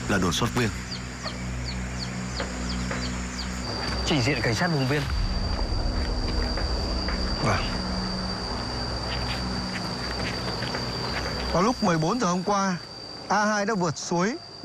là đột xuất viên. Trình diện cảnh sát vùng biên. Vâng. Vào lúc 14 giờ hôm qua, A2 đã vượt suối